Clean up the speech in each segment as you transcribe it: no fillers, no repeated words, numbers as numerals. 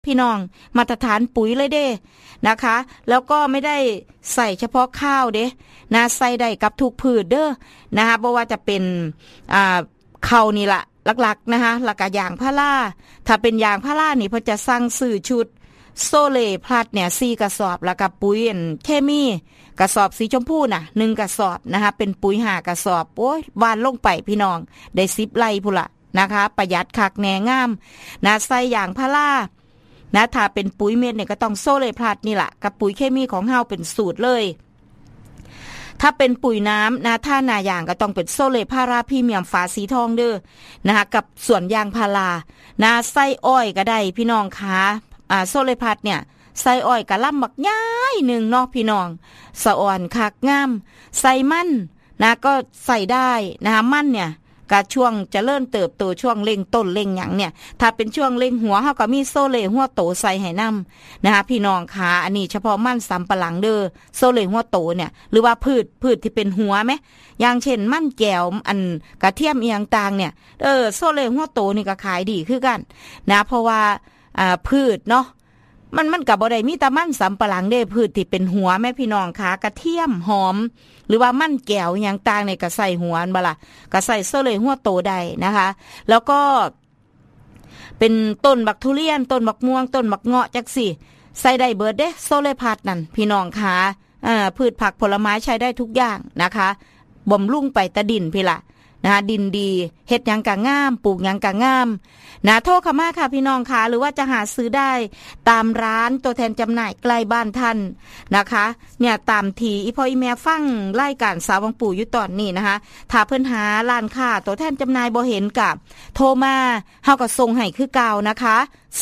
พี่น้องมาตรฐานปุ๋ยเลยเด้นะคะแล้วก็ไม่ได้ใส่เฉพาะข้าวเด้นะใส่ได้กับทุกพืชเด้อนะคะบ่ว่าจะเป็นข้าวนี่ละหลักๆนะคะแล้วก็ยางพาราถ้าเป็นยางพารานี่เพิ่นจะสั่งซื้อชุดโซเลพลัสเนี่ย4กระสอบแล้วก็ปุ๋ยเคมีกระสอบสีชมพูน่ะ1กระสอบนะคะเป็นปุ๋ย5กระสอบโอ้ยวานลงไปพี่น้องได้10ไร่พุ่นล่ะนะคะประหยัดคักแน่งามนะใส่ยางพารานะถ้าเป็นปุ๋ยเม็ดเนี่ยก็ต้องโซเลพลัสนี่แหละกับปุ๋ยเคมีของเฮาเป็นสูตรเลยถ้าเป็นปุ๋ยน้ำนะถ้านาอย่างก็ต้องเป็นโซเลพาราพรีเมียมฝาสีทองเด้อนะคะกับส่วนยางพารานะไส้อ้อยก็ได้พี่น้องคะโซเลพลัสเนี่ยไส้อ้อยกะล่ำบักย้ายหนึ่งเนาะพี่น้องสะอ่อนคักงามใส่มันนะก็ใส่ได้นะคะมันเนี่ยกะช่วงเจริญเติบโตช่วงเร่งต้นเร่งหยังเนี่ยถ้าเป็นช่วงเร่งหัวเฮาก็มีโซเลหัวโตใส่ให้นำนะคะพี่น้องคะอันนี้เฉพาะมันสำปะหลังเด้อโซเลหัวโตเนี่ยหรือว่าพืชที่เป็นหัวมั้ยอย่างเช่นมันแก้วอันกระเทียมอีหยังต่างเนี่ยโซเลหัวโตนี่ก็ขายดีคือกันนะเพราะว่าพืชเนาะมันก็บ่ได้มีแต่มันสำปะหลังเด้พืชที่เป็นหัวแม่พี่น้องคะกระเทียมหอมหรือว่ามันแก้วอย่างต่างในก็ใส่หัวบ่ล่ะก็ใส่โซเลหัวโตได้นะคะแล้วก็เป็นต้นบักทุเรียนต้นบักม่วงต้นบักเงาะจักสิใส่ได้เบิดเด้โซเลพลัสนั่นพี่น้องคะพืชผักผลไม้ใช้ได้ทุกอย่างนะคะบ่มรุ่งไปตะดินพี่ล่ะนะคะดินดีเฮ็ดหยังก็งามปลูกหยังก็งามนะโทรเข้ามาค่ะพี่น้องค่ะหรือว่าจะหาซื้อได้ตามร้านตัวแทนจำหน่ายใกล้บ้านท่านนะคะเนี่ยตามที่อีพ่ออีแม่ฟังรายการสาววังปู่อยู่ตอนนี้นะคะถ้าเพิ่นหาร้านค้าตัวแทนจำหน่ายบ่เห็นกับโทรมาเฮาก็ส่งให้คือเก่านะคะ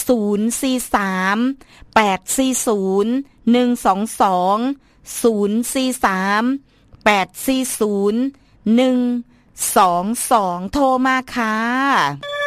043 840 122 043 840 122โทรมาค่ะ